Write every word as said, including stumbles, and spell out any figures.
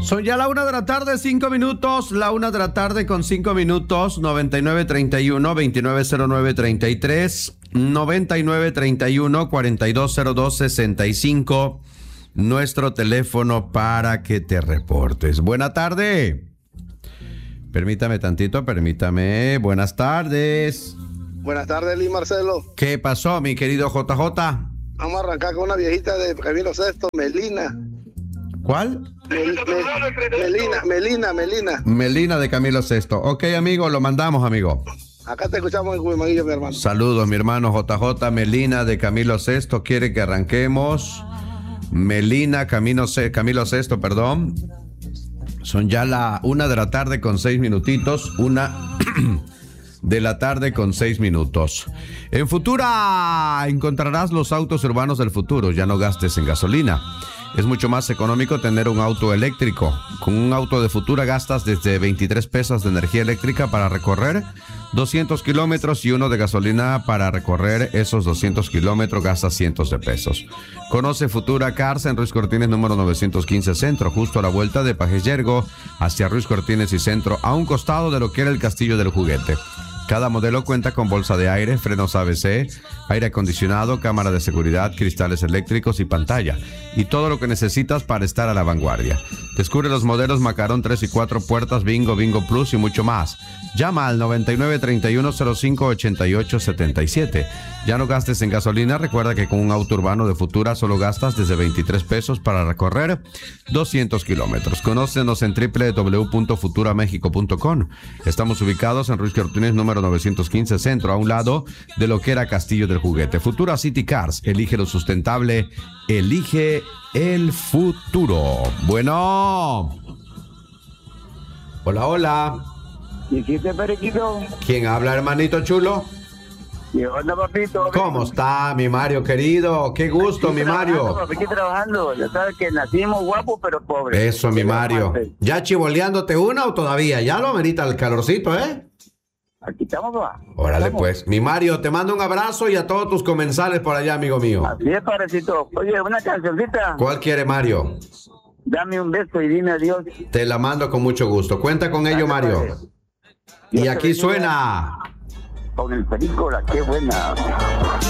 Son ya la una de la tarde, cinco minutos. La una de la tarde con cinco minutos. noventa y nueve treinta y uno, veintinueve cero nueve treinta y tres. noventa y nueve treinta y uno, cuarenta y dos cero dos sesenta y cinco. Nuestro teléfono para que te reportes. Buena tarde. Permítame tantito, permítame. Buenas tardes. Buenas tardes, Lee Marcelo. ¿Qué pasó, mi querido J J? Vamos a arrancar con una viejita de Camilo sexto, Melina. ¿Cuál? Mel, me, Melina, Melina, Melina. Melina de Camilo sexto. Ok, amigo, lo mandamos, amigo. Acá te escuchamos en Cuimaguillo, mi hermano. Saludos, mi hermano J J. Melina de Camilo sexto quiere que arranquemos. Melina, Camino C, Camilo sexto, perdón. Son ya la una de la tarde con seis minutitos. Una de la tarde con seis minutos. En Futura encontrarás los autos urbanos del futuro. Ya no gastes en gasolina. Es mucho más económico tener un auto eléctrico. Con un auto de Futura gastas desde veintitrés pesos de energía eléctrica para recorrer doscientos kilómetros y uno de gasolina para recorrer esos doscientos kilómetros gastas cientos de pesos. Conoce Futura Cars en Ruiz Cortines número novecientos quince Centro, justo a la vuelta de Pajes Yergo hacia Ruiz Cortines y Centro, a un costado de lo que era el Castillo del Juguete. Cada modelo cuenta con bolsa de aire, frenos A B C, aire acondicionado, cámara de seguridad, cristales eléctricos y pantalla. Y todo lo que necesitas para estar a la vanguardia. Descubre los modelos Macarón tres y cuatro puertas, Bingo, Bingo Plus y mucho más. Llama al noventa y nueve treinta y uno cero cinco ochenta y ocho setenta y siete. Ya no gastes en gasolina. Recuerda que con un auto urbano de Futura solo gastas desde veintitrés pesos para recorrer doscientos kilómetros. Conócenos en doble u doble u doble u punto futura méxico punto com. Estamos ubicados en Ruiz Cortines número novecientos quince Centro, a un lado de lo que era Castillo del Juguete. Futura City Cars. Elige lo sustentable. Elige el futuro. Bueno. Hola, hola. ¿Y si te periquito? ¿Quién habla, hermanito chulo? ¿Qué onda, papito? ¿Cómo está, mi Mario querido? Qué gusto, Aquí mi Mario. Papi, aquí trabajando. Ya sabes que nacimos guapos, pero pobres. Eso, mi Mario. ¿Ya chivoleándote una o todavía? Ya lo amerita el calorcito, ¿eh? Aquí estamos, va. Órale, Estamos. pues. Mi Mario, te mando un abrazo y a todos tus comensales por allá, amigo mío. Así es, parecito. Oye, una cancioncita. ¿Cuál quiere, Mario? Dame un beso y dime adiós. Te la mando con mucho gusto. Cuenta con ello, Mario. Y aquí suena... Con el película, qué buena.